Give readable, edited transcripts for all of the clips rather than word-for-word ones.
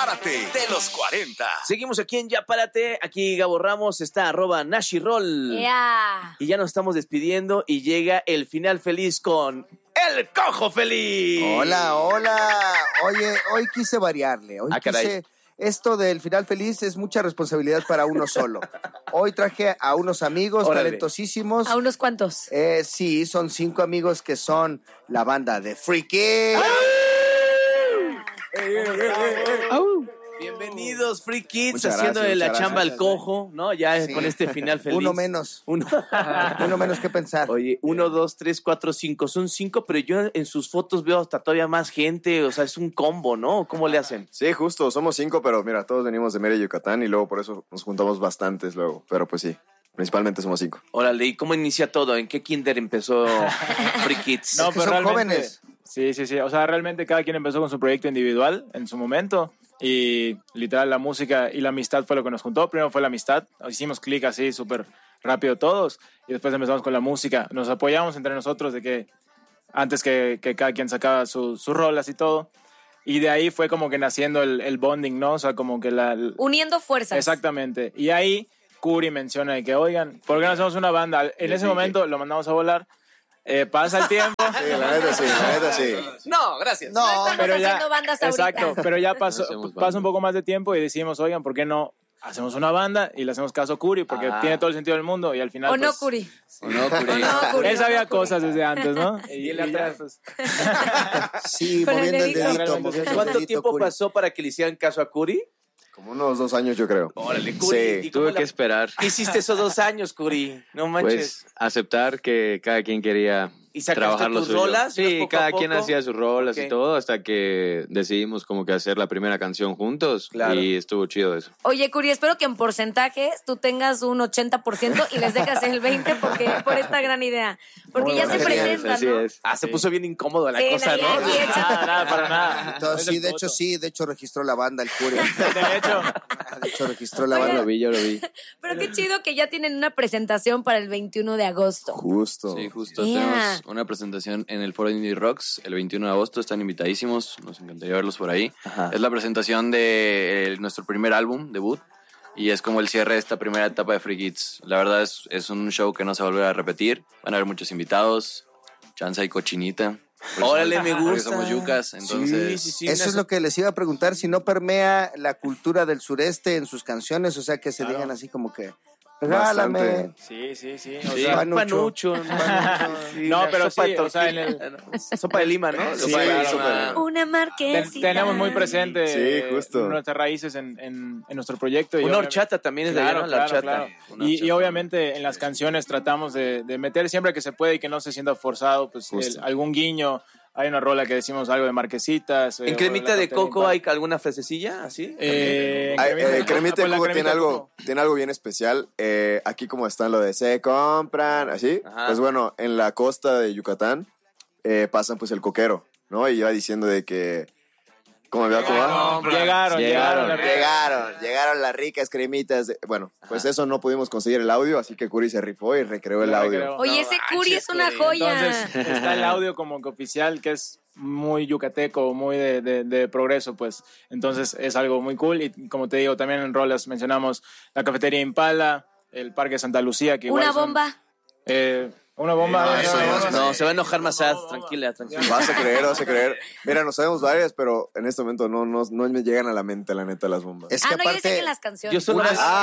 Párate de los 40. Seguimos aquí en Ya Párate. Aquí Gabo Ramos, está @NashiRoll. Yeah. Y ya nos estamos despidiendo y llega el final feliz con El Cojo Feliz. Hola. Oye, hoy quise variarle. Caray. Esto del final feliz es mucha responsabilidad para uno solo. Hoy traje a unos amigos talentosísimos. ¿A unos cuantos? Sí, son 5 amigos que son la banda de Freaky. Bienvenidos, Free Kids, Muchas haciendo gracias, de la muchas chamba gracias, al cojo, ¿no? Ya Sí. con este final feliz. Uno menos. Uno menos que pensar. Oye, 1, 2, 3, 4, 5. Son 5, pero yo en sus fotos veo hasta todavía más gente. O sea, es un combo, ¿no? ¿Cómo le hacen? Sí, justo, somos 5, pero mira, todos venimos de Mérida, Yucatán, y luego por eso nos juntamos bastantes luego. Pero pues sí, principalmente somos 5. Órale, ¿y cómo inicia todo? ¿En qué kinder empezó Free Kids? No, que pero son realmente, jóvenes. Sí. O sea, realmente cada quien empezó con su proyecto individual en su momento. Y literal la música y la amistad fue lo que nos juntó. Primero fue la amistad, hicimos clic así súper rápido todos y después empezamos con la música. Nos apoyamos entre nosotros de que antes que cada quien sacaba sus rolas y todo. Y de ahí fue como que naciendo el bonding, ¿no? O sea, como que Uniendo fuerzas. Exactamente. Y ahí Curi menciona de que, oigan, ¿por qué no hacemos una banda? En ese momento lo mandamos a volar. Pasa el tiempo. Sí, la neta sí. No, gracias. No estamos pero ya, haciendo bandas ahorita. exacto, pero ya pasa un poco más de tiempo y decimos, oigan, ¿por qué no hacemos una banda y le hacemos caso a Curi? Porque tiene todo el sentido del mundo y al final... ¿O no, pues, Curi? ¿O no, Curi? Él sabía cosas desde antes, ¿no? Y él atrás, pues. Sí, Con el moviendo el dedito. dedito. moviendo el ¿Cuánto dedito, tiempo Curi. pasó para que le hicieran caso a Curi? Como unos 2 años yo creo. Órale, Curi. Sí. ¿Y cómo Tuve que esperar. ¿Qué hiciste esos 2 años, Curi? No manches. Pues aceptar que cada quien quería ¿Y sacaste trabajar lo tus suyo. rolas? ¿Ibas Sí, poco a cada poco? quien hacía sus rolas Ok. y todo hasta que decidimos como que hacer la primera canción juntos. Claro. Y estuvo chido eso. Oye, Curi, espero que en porcentajes tú tengas un 80% y les dejas el 20% por esta gran idea. Porque ya se Así es, presentan, así ¿no? es. Se puso bien incómoda la Sí, cosa, no, ¿no? ya, ya. Nada, para nada. Entonces, sí, de hecho registró la banda el Curi. De hecho, Registró la Yo banda. lo vi. Pero qué chido que ya tienen una presentación para el 21 de agosto. Justo. Sí, justo. Yeah. Tenemos una presentación en el Foro Indie Rocks el 21 de agosto. Están invitadísimos. Nos encantaría verlos por ahí. Ajá. Es la presentación de nuestro primer álbum, debut. Y es como el cierre de esta primera etapa de Free Kids. La verdad es un show que no se va a volver a repetir. Van a haber muchos invitados. Chance y cochinita. Órale, me Porque gusta. somos yucas, entonces... Sí, Eso es lo que les iba a preguntar, si no permea la cultura del sureste en sus canciones, o sea, que se digan así como que, regálame. sí. Sí. Panucho. Sí, No, la pero sopa sí, de o sea, en tortilla. Sopa de lima, ¿no? Sí, Sopa de claro, lima. claro. Una marquesita. Tenemos muy presente Sí, justo. nuestras raíces en nuestro proyecto. Y Una obviamente- horchata también es de allá, ¿no? La horchata. claro. Una Y horchata. obviamente en las canciones tratamos de meter siempre que se puede y que no se sienta forzado, pues Justo. algún guiño. Hay una rola que decimos algo de marquesitas. ¿En cremita de coco hay alguna frasecilla así? Cremita Pues de la coco cremita tiene de coco. algo bien especial. Aquí como están lo de se compran, así. Ajá. Pues bueno, en la costa de Yucatán pasan pues el coquero, ¿no? Y iba diciendo de que... ¿Cómo me va? ¿Cómo va? Llegaron las ricas cremitas. Bueno, pues eso no pudimos conseguir el audio, así que Curi se rifó y recreó el Lo audio. recreó. Oye, ese Curi es una joya. Entonces está el audio como que oficial, que es muy yucateco, muy de progreso, pues. Entonces es algo muy cool. Y como te digo, también en rolas mencionamos la cafetería Impala, el Parque Santa Lucía, que igual Una son- bomba. una bomba. No, se va a enojar más tranquila. Vas a creer. Mira, no sabemos varias, pero en este momento no me llegan a la mente, la neta, las bombas. Es que No, yo sé que aparte, en las canciones. Yo solo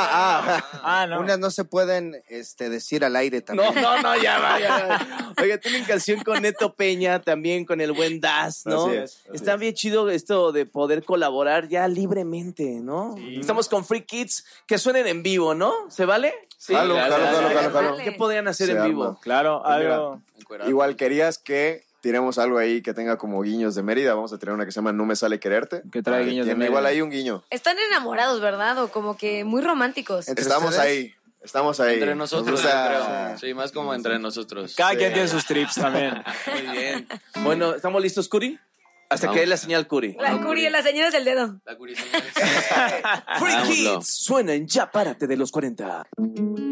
No. unas no se pueden decir al aire también. No, ya va. Oiga, tienen canción con Neto Peña, también con el buen Das, ¿no? Así es. Está bien chido esto de poder colaborar ya libremente, ¿no? Sí. Estamos con Free Kids, que suenen en vivo, ¿no? ¿Se vale? Sí. Jalo. Vale. ¿Qué podrían hacer Se en arma. vivo? Claro, algo. Igual querías que tiremos algo ahí que tenga como guiños de Mérida. Vamos a tirar una que se llama No me sale quererte. Que trae guiños de Tiene Mérida. igual ahí un guiño. Están enamorados, ¿verdad? O como que muy románticos. ¿Entre Estamos ustedes? ahí. Entre nosotros, Nos gusta- yo creo. Sí, más como entre nosotros. Cada quien tiene sus trips también. Muy bien. Bueno, ¿estamos listos, Curi? Hasta que dé la señal, Curi. La Curi, la señora del dedo. La curiosidad. Free Hagámoslo. Kids suena en Ya Párate de los 40.